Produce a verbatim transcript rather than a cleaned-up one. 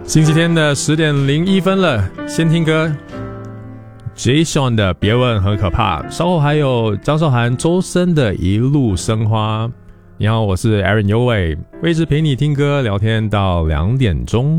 星期天的十点零一分了，先听歌 Jason 的别问很可怕，稍后还有张韶涵、周深的一路生花。你好，我是 Aaron 尤伟，位置陪你听歌聊天到两点钟。